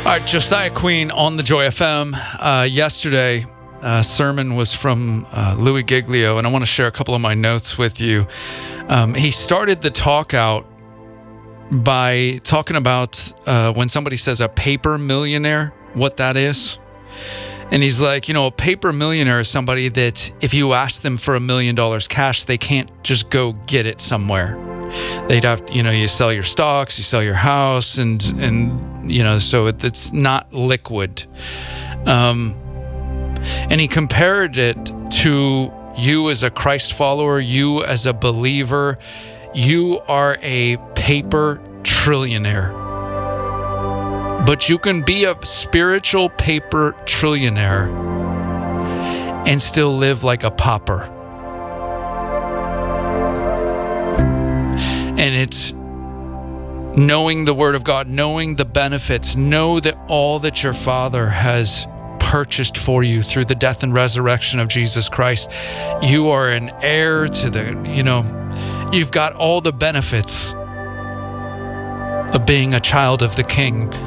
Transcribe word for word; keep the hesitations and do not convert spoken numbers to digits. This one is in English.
All right, Josiah Queen on the Joy F M. Uh, yesterday, uh, sermon was from uh, Louis Giglio, and I want to share a couple of my notes with you. Um, he started the talk out by talking about uh, when somebody says a paper millionaire, what that is. And he's like, you know, a paper millionaire is somebody that if you ask them for a million dollars cash, they can't just go get it somewhere. They'd have, you know, you sell your stocks, you sell your house, and, and you know, so it, it's not liquid. Um, and he compared it to you as a Christ follower, you as a believer. You are a paper trillionaire. But you can be a spiritual paper trillionaire and still live like a pauper. And it's knowing the Word of God, knowing the benefits, know that all that your Father has purchased for you through the death and resurrection of Jesus Christ. You are an heir to the, you know, you've got all the benefits of being a child of the King.